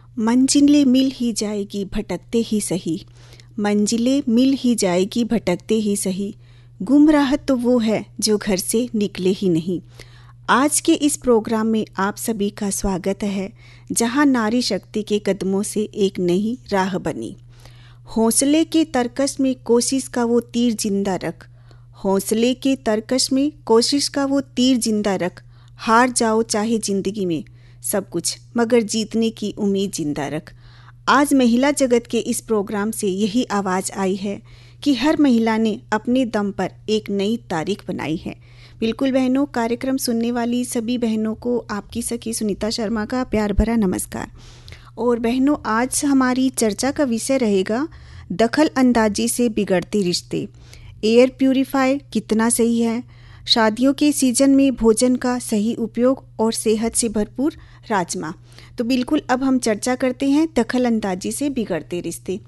मंजिलें मिल ही जाएगी भटकते ही सही, मंजिलें मिल ही जाएगी भटकते ही सही, गुमराह तो वो है जो घर से निकले ही नहीं। आज के इस प्रोग्राम में आप सभी का स्वागत है, जहां नारी शक्ति के कदमों से एक नई राह बनी। हौसले के तरकश में कोशिश का वो तीर जिंदा रख, हौसले के तरकश में कोशिश का वो तीर जिंदा रख, हार जाओ चाहे जिंदगी में सब कुछ मगर जीतने की उम्मीद जिंदा रख। आज महिला जगत के इस प्रोग्राम से यही आवाज़ आई है कि हर महिला ने अपने दम पर एक नई तारीख बनाई है। बिल्कुल बहनों, कार्यक्रम सुनने वाली सभी बहनों को आपकी सखी सुनीता शर्मा का प्यार भरा नमस्कार। और बहनों, आज हमारी चर्चा का विषय रहेगा दखल अंदाजी से बिगड़ते रिश्ते। एयर प्यूरीफायर कितना सही है, शादियों के सीजन में भोजन का सही उपयोग और सेहत से भरपूर राजमा। तो बिल्कुल अब हम चर्चा करते हैं दखल अंदाजी से बिगड़ते रिश्ते।